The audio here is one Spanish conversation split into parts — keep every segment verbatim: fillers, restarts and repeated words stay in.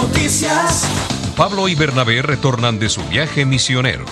Noticias. Pablo y Bernabé retornan de su viaje misionero.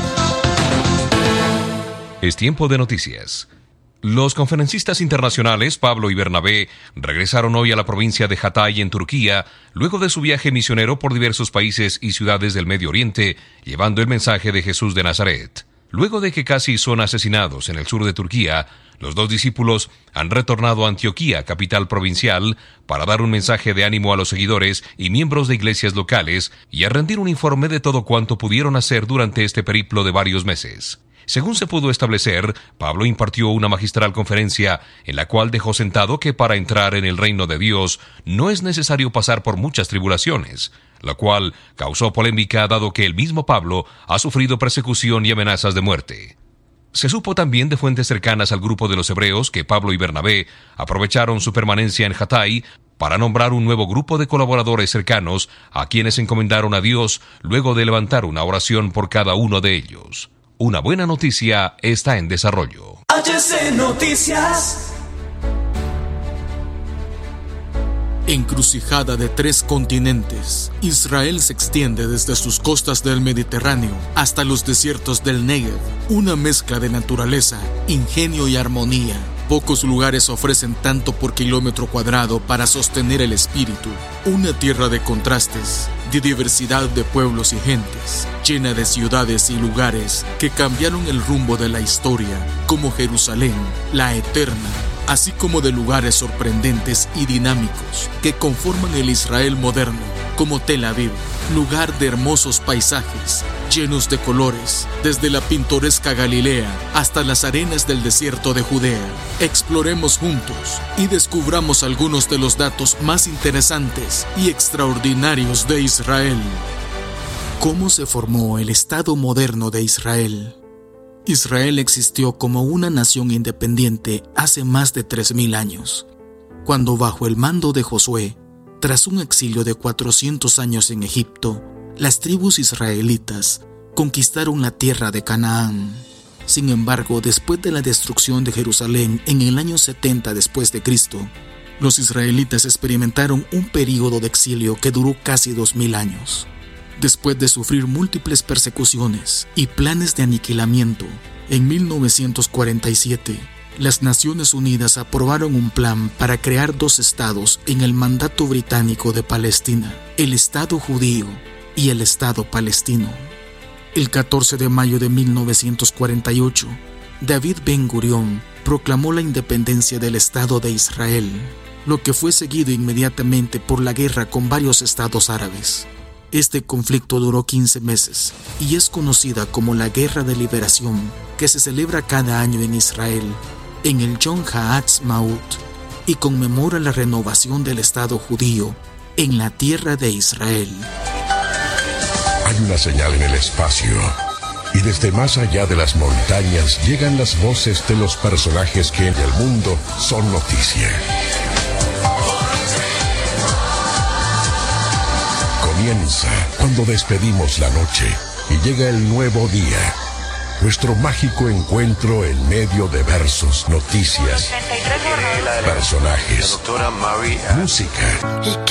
Es tiempo de noticias. Los conferencistas internacionales Pablo y Bernabé regresaron hoy a la provincia de Hatay en Turquía, luego de su viaje misionero por diversos países y ciudades del Medio Oriente, llevando el mensaje de Jesús de Nazaret. Luego de que casi son asesinados en el sur de Turquía, los dos discípulos han retornado a Antioquía, capital provincial, para dar un mensaje de ánimo a los seguidores y miembros de iglesias locales y a rendir un informe de todo cuanto pudieron hacer durante este periplo de varios meses. Según se pudo establecer, Pablo impartió una magistral conferencia en la cual dejó sentado que para entrar en el reino de Dios no es necesario pasar por muchas tribulaciones, la cual causó polémica dado que el mismo Pablo ha sufrido persecución y amenazas de muerte. Se supo también de fuentes cercanas al grupo de los hebreos que Pablo y Bernabé aprovecharon su permanencia en Hatay para nombrar un nuevo grupo de colaboradores cercanos a quienes encomendaron a Dios luego de levantar una oración por cada uno de ellos. Una buena noticia está en desarrollo. H C Noticias. Encrucijada de tres continentes, Israel se extiende desde sus costas del Mediterráneo hasta los desiertos del Negev, una mezcla de naturaleza, ingenio y armonía. Pocos lugares ofrecen tanto por kilómetro cuadrado para sostener el espíritu. Una tierra de contrastes, de diversidad de pueblos y gentes, llena de ciudades y lugares que cambiaron el rumbo de la historia, como Jerusalén, la eterna, así como de lugares sorprendentes y dinámicos que conforman el Israel moderno, como Tel Aviv, lugar de hermosos paisajes, llenos de colores, desde la pintoresca Galilea hasta las arenas del desierto de Judea. Exploremos juntos y descubramos algunos de los datos más interesantes y extraordinarios de Israel. ¿Cómo se formó el Estado moderno de Israel? Israel existió como una nación independiente hace más de tres mil años, cuando bajo el mando de Josué, tras un exilio de cuatrocientos años en Egipto, las tribus israelitas conquistaron la tierra de Canaán. Sin embargo, después de la destrucción de Jerusalén en el año setenta después de Cristo, los israelitas experimentaron un período de exilio que duró casi dos mil años. Después de sufrir múltiples persecuciones y planes de aniquilamiento, en mil novecientos cuarenta y siete, las Naciones Unidas aprobaron un plan para crear dos estados en el mandato británico de Palestina, el Estado judío y el Estado palestino. El catorce de mayo de mil novecientos cuarenta y ocho, David Ben Gurión proclamó la independencia del Estado de Israel, lo que fue seguido inmediatamente por la guerra con varios estados árabes. Este conflicto duró quince meses y es conocida como la Guerra de Liberación, que se celebra cada año en Israel, en el Yom HaAtzmaut, y conmemora la renovación del Estado judío en la tierra de Israel. Hay una señal en el espacio, y desde más allá de las montañas llegan las voces de los personajes que en el mundo son noticia. Comienza cuando despedimos la noche y llega el nuevo día. Nuestro mágico encuentro en medio de versos, noticias, personajes, música.